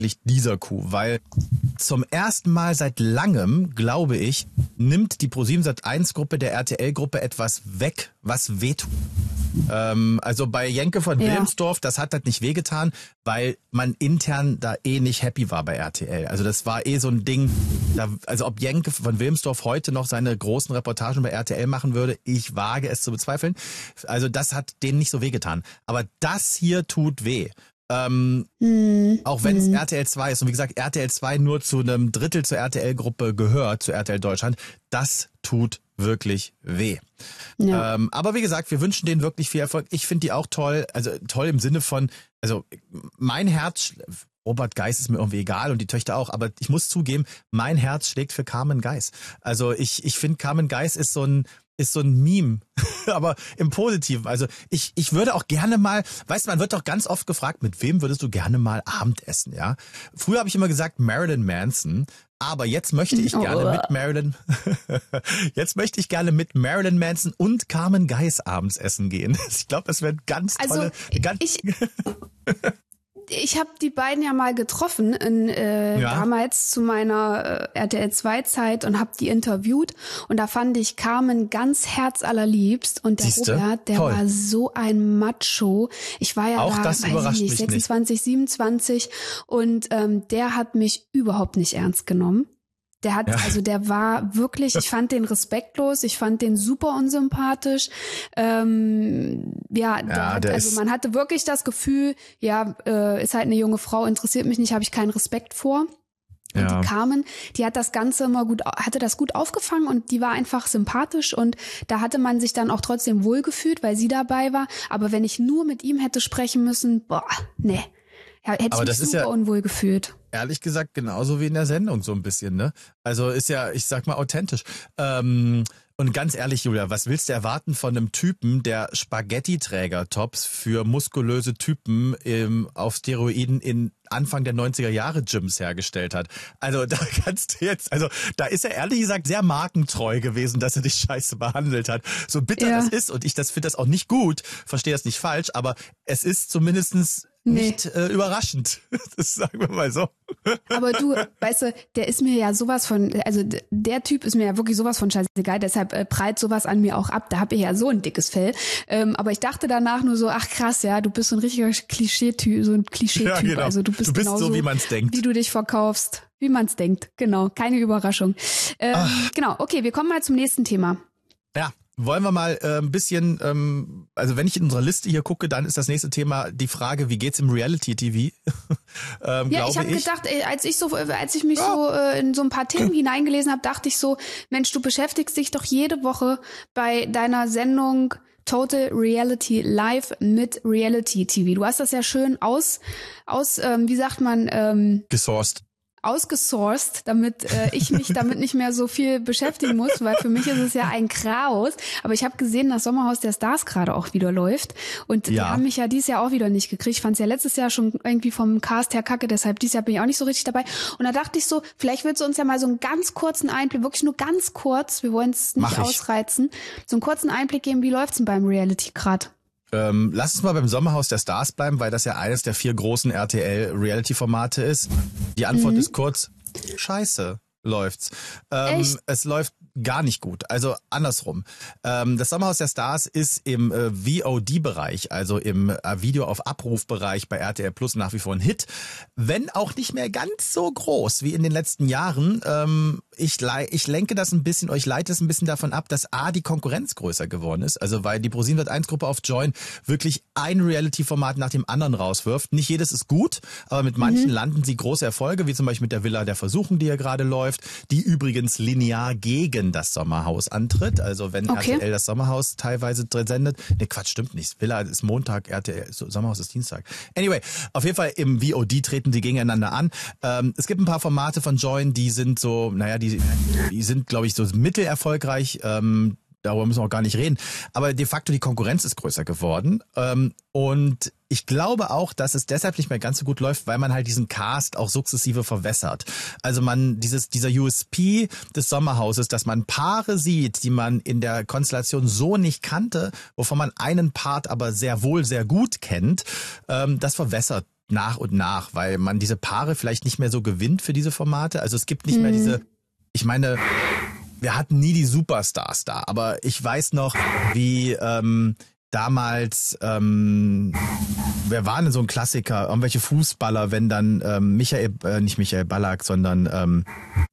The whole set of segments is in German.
dieser Coup, weil zum ersten Mal seit langem, glaube ich, nimmt die ProSiebenSat.1-Gruppe der RTL-Gruppe etwas weg, was wehtut. Also bei Jenke von Wilmsdorf, das hat halt nicht wehgetan, weil man intern da nicht happy war bei RTL. Also das war so ein Ding, also ob Jenke von Wilmsdorf heute noch seine großen Reportagen bei RTL machen würde, ich wage es zu bezweifeln. Also das hat denen nicht so wehgetan. Aber das hier tut weh. Auch wenn es RTL 2 ist und wie gesagt RTL 2 nur zu einem Drittel zur RTL-Gruppe gehört, zu RTL Deutschland, das tut wirklich weh. Ja. Aber wie gesagt, wir wünschen denen wirklich viel Erfolg. Ich finde die auch toll, also toll im Sinne von, also mein Herz, Robert Geis ist mir irgendwie egal und die Töchter auch, aber ich muss zugeben, mein Herz schlägt für Carmen Geis. Also ich finde, Carmen Geis ist so ein Meme, aber im Positiven. Also ich würde auch gerne mal, weißt du, man wird doch ganz oft gefragt, mit wem würdest du gerne mal Abendessen, ja? Früher habe ich immer gesagt Marilyn Manson, aber jetzt möchte ich gerne mit Marilyn Manson und Carmen Geis abends essen gehen. Ich glaube, das wäre ganz tolle... Ich habe die beiden ja mal getroffen damals zu meiner RTL 2 Zeit und habe die interviewt und da fand ich Carmen ganz herzallerliebst und der Robert, der war so ein Macho. Ich war ja auch da, das überrascht mich 26, 27 und der hat mich überhaupt nicht ernst genommen. Also der war wirklich, ich fand den respektlos, ich fand den super unsympathisch. Also man hatte wirklich das Gefühl, ist halt eine junge Frau, interessiert mich nicht, habe ich keinen Respekt vor. Und die Carmen, die hat das Ganze hatte das gut aufgefangen und die war einfach sympathisch und da hatte man sich dann auch trotzdem wohlgefühlt, weil sie dabei war. Aber wenn ich nur mit ihm hätte sprechen müssen, hätte ich mich super unwohl gefühlt. Ehrlich gesagt, genauso wie in der Sendung so ein bisschen, ne? Also ist ja, ich sag mal, authentisch. Und ganz ehrlich, Julia, was willst du erwarten von einem Typen, der Spaghetti-Träger-Tops für muskulöse Typen auf Steroiden in Anfang der 90er Jahre Gyms hergestellt hat? Also da da ist er ehrlich gesagt sehr markentreu gewesen, dass er dich scheiße behandelt hat. So bitter das ist und ich finde das auch nicht gut, verstehe das nicht falsch, aber es ist zumindestens nicht überraschend. Das sagen wir mal so. Aber du, weißt du, der ist mir ja sowas von, also der Typ ist mir ja wirklich sowas von scheißegal, deshalb prallt sowas an mir auch ab. Da habe ich ja so ein dickes Fell. Aber ich dachte danach nur so, ach krass, ja, du bist so ein richtiger Klischee-Typ, so ein Klischee-Typ. Ja, genau. Also du bist genauso, so, wie man's denkt. Wie du dich verkaufst, wie man's denkt. Genau, keine Überraschung. Genau, okay, wir kommen mal zum nächsten Thema. Ja. Wollen wir mal ein bisschen, also wenn ich in unserer Liste hier gucke, dann ist das nächste Thema die Frage, wie geht's im Reality-TV? Ich habe gedacht, als ich mich so in so ein paar Themen hineingelesen habe, dachte ich so, Mensch, du beschäftigst dich doch jede Woche bei deiner Sendung Total Reality Live mit Reality TV. Du hast das ja schön wie sagt man? Ausgesourced, damit ich mich damit nicht mehr so viel beschäftigen muss, weil für mich ist es ja ein Chaos. Aber ich habe gesehen, dass Sommerhaus der Stars gerade auch wieder läuft. Und die haben mich ja dieses Jahr auch wieder nicht gekriegt. Ich fand es ja letztes Jahr schon irgendwie vom Cast her kacke, deshalb dieses Jahr bin ich auch nicht so richtig dabei. Und da dachte ich so, vielleicht willst du uns ja mal so einen ganz kurzen Einblick, wirklich nur ganz kurz, wir wollen es nicht ausreizen, so einen kurzen Einblick geben, wie läuft's denn beim Reality gerade? Lass uns mal beim Sommerhaus der Stars bleiben, weil das ja eines der 4 großen RTL-Reality-Formate ist. Die Antwort ist kurz, scheiße läuft's. Es läuft gar nicht gut, also andersrum. Das Sommerhaus der Stars ist im VOD-Bereich, also im Video auf Abruf-Bereich bei RTL Plus nach wie vor ein Hit, wenn auch nicht mehr ganz so groß wie in den letzten Jahren. Ich lenke das ein bisschen, euch leite es ein bisschen davon ab, dass die Konkurrenz größer geworden ist, also weil die ProSiebenSat.1-Gruppe auf Join wirklich ein Reality-Format nach dem anderen rauswirft. Nicht jedes ist gut, aber mit manchen landen sie große Erfolge, wie zum Beispiel mit der Villa der Versuchung, die ja gerade läuft, die übrigens linear gegen das Sommerhaus antritt. Also wenn RTL das Sommerhaus teilweise sendet. Ne, Quatsch, stimmt nicht. Villa ist Montag, RTL, Sommerhaus ist Dienstag. Anyway, auf jeden Fall im VOD treten die gegeneinander an. Es gibt ein paar Formate von Join, die sind so, die sind, glaube ich, so mittelerfolgreich. Darüber müssen wir auch gar nicht reden. Aber de facto die Konkurrenz ist größer geworden. Und ich glaube auch, dass es deshalb nicht mehr ganz so gut läuft, weil man halt diesen Cast auch sukzessive verwässert. Also dieser USP des Sommerhauses, dass man Paare sieht, die man in der Konstellation so nicht kannte, wovon man einen Part aber sehr wohl, sehr gut kennt, das verwässert abebbt nach und nach, weil man diese Paare vielleicht nicht mehr so gewinnt für diese Formate. Also es gibt nicht mehr diese, ich meine, wir hatten nie die Superstars da, aber ich weiß noch, wie damals, wer war denn so ein Klassiker? Irgendwelche Fußballer, wenn dann nicht Michael Ballack, sondern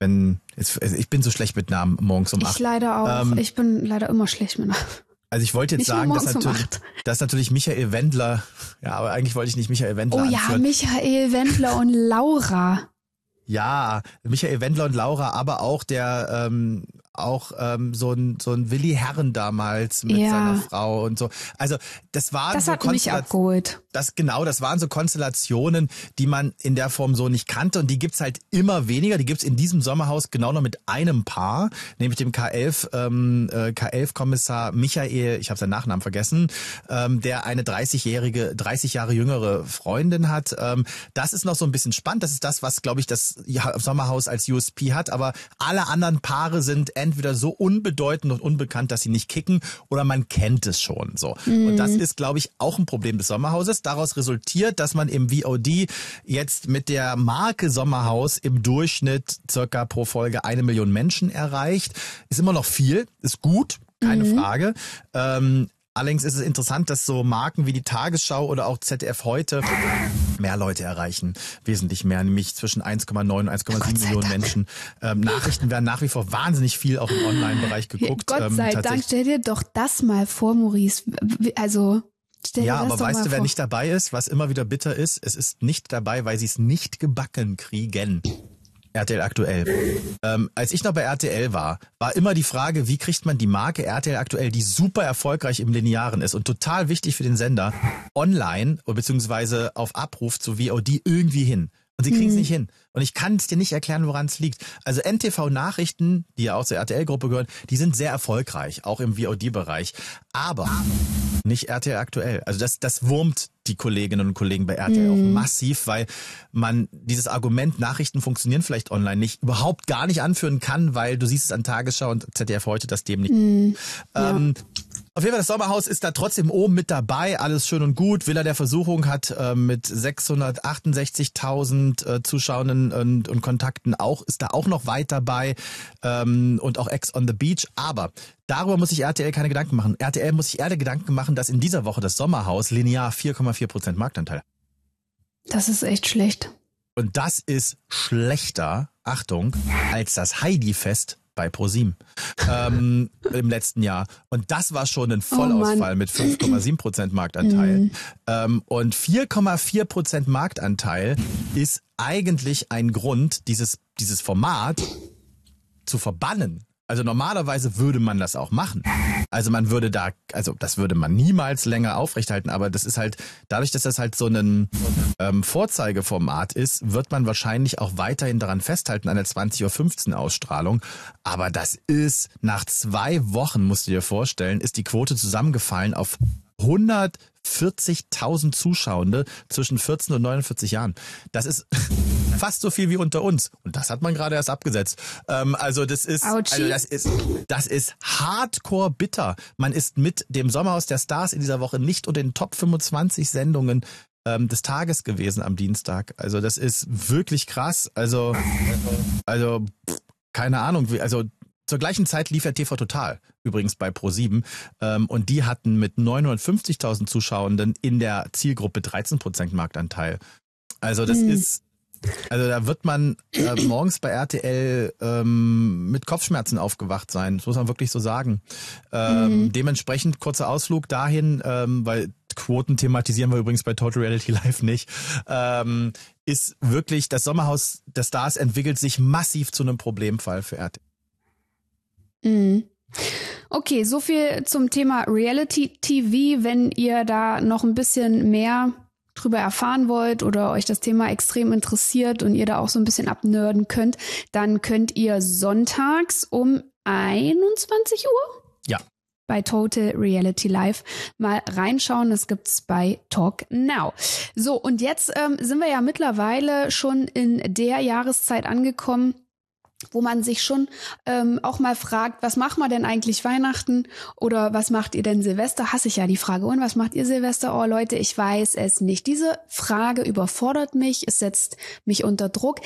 ich bin so schlecht mit Namen morgens um 8. Ich leider auch. Ich bin leider immer schlecht mit Namen. Also ich wollte jetzt sagen, dass natürlich Michael Wendler, ja, aber eigentlich wollte ich nicht Michael Wendler anführen. Ja, Michael Wendler und Laura. Ja, Michael Wendler und Laura, aber auch der so ein Willi Herren damals mit seiner Frau und so. Also das hat mich abgeholt. Das waren so Konstellationen, die man in der Form so nicht kannte und die gibt's halt immer weniger. Die gibt's in diesem Sommerhaus genau noch mit einem Paar, nämlich dem K11-Kommissar Michael, ich habe seinen Nachnamen vergessen, der eine 30 Jahre jüngere Freundin hat. Das ist noch so ein bisschen spannend. Das ist das, was, glaube ich, das Sommerhaus als USP hat. Aber alle anderen Paare sind entweder so unbedeutend und unbekannt, dass sie nicht kicken, oder man kennt es schon so. Und das ist, glaube ich, auch ein Problem des Sommerhauses. Daraus resultiert, dass man im VOD jetzt mit der Marke Sommerhaus im Durchschnitt circa pro Folge 1 Million Menschen erreicht. Ist immer noch viel, ist gut, keine Frage. Allerdings ist es interessant, dass so Marken wie die Tagesschau oder auch ZDF heute mehr Leute erreichen. Wesentlich mehr, nämlich zwischen 1,9 und 1,7 Millionen Menschen. Nachrichten werden nach wie vor wahnsinnig viel auch im Online-Bereich geguckt. Gott sei Dank, stell dir doch das mal vor, Maurice. Also stell dir das aber doch weißt mal du, wer vor. nicht dabei ist, was immer wieder bitter ist? Es ist nicht dabei, weil sie es nicht gebacken kriegen. RTL Aktuell. Als ich noch bei RTL war immer die Frage, wie kriegt man die Marke RTL Aktuell, die super erfolgreich im Linearen ist und total wichtig für den Sender, online beziehungsweise auf Abruf zu VOD irgendwie hin. Und sie kriegen es nicht hin. Und ich kann es dir nicht erklären, woran es liegt. Also NTV-Nachrichten, die ja auch zur RTL-Gruppe gehören, die sind sehr erfolgreich, auch im VOD-Bereich. Aber nicht RTL Aktuell. Also das wurmt die Kolleginnen und Kollegen bei RTL auch massiv, weil man dieses Argument, Nachrichten funktionieren vielleicht online nicht, überhaupt gar nicht anführen kann, weil du siehst es an Tagesschau und ZDF heute, dass dem nicht. Auf jeden Fall, das Sommerhaus ist da trotzdem oben mit dabei, alles schön und gut. Villa der Versuchung hat mit 668.000 Zuschauern und Kontakten ist da auch noch weit dabei und auch Ex on the Beach. Aber darüber muss sich RTL keine Gedanken machen. RTL muss sich eher Gedanken machen, dass in dieser Woche das Sommerhaus linear 4,4% Marktanteil. Das ist echt schlecht. Und das ist schlechter, Achtung, als das Heidi-Fest bei ProSieben im letzten Jahr. Und das war schon ein Vollausfall mit 5,7% Marktanteil. Und 4,4% Marktanteil ist eigentlich ein Grund, dieses Format zu verbannen. Also normalerweise würde man das auch machen. Also das würde man niemals länger aufrechthalten, aber das ist halt, dadurch, dass das halt so ein Vorzeigeformat ist, wird man wahrscheinlich auch weiterhin daran festhalten an der 20:15 Uhr Ausstrahlung. Aber das ist, nach 2 Wochen, musst du dir vorstellen, ist die Quote zusammengefallen auf 140.000 Zuschauende zwischen 14 und 49 Jahren. Das ist fast so viel wie unter uns. Und das hat man gerade erst abgesetzt. Das ist hardcore bitter. Man ist mit dem Sommerhaus der Stars in dieser Woche nicht unter den Top 25 Sendungen des Tages gewesen am Dienstag. Also das ist wirklich krass. Also keine Ahnung. Zur gleichen Zeit lief ja TV Total, übrigens bei ProSieben, und die hatten mit 950.000 Zuschauenden in der Zielgruppe 13% Marktanteil. Also das ist, da wird man morgens bei RTL mit Kopfschmerzen aufgewacht sein, das muss man wirklich so sagen. Dementsprechend kurzer Ausflug dahin, weil Quoten thematisieren wir übrigens bei Total Reality Live nicht, ist wirklich, das Sommerhaus der Stars entwickelt sich massiv zu einem Problemfall für RTL. Okay, so viel zum Thema Reality TV. Wenn ihr da noch ein bisschen mehr drüber erfahren wollt oder euch das Thema extrem interessiert und ihr da auch so ein bisschen abnörden könnt, dann könnt ihr sonntags um 21 Uhr bei Total Reality Live mal reinschauen. Das gibt's bei Talk Now. So, und jetzt sind wir ja mittlerweile schon in der Jahreszeit angekommen, wo man sich schon auch mal fragt, was machen wir denn eigentlich Weihnachten oder was macht ihr denn Silvester? Hasse ich ja die Frage. Und was macht ihr Silvester? Oh Leute, ich weiß es nicht. Diese Frage überfordert mich, es setzt mich unter Druck.